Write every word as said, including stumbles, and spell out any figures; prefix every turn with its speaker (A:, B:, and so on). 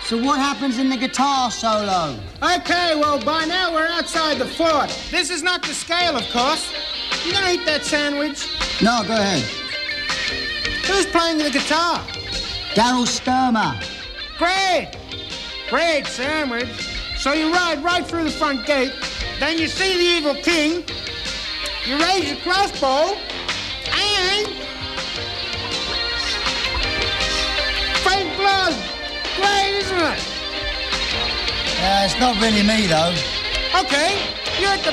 A: So what happens in the guitar solo?
B: Okay, well, by now we're outside the fort. This is not the scale, of course. You gonna eat that sandwich?
A: No, go ahead.
B: Who's playing the guitar?
A: Daryl Sturmer.
B: Great! Great sandwich. So you ride right through the front gate, then you see the evil king, you raise your crossbow, and... faint blood! Great, isn't it?
A: Uh, it's not really me, though.
B: Okay, you're at the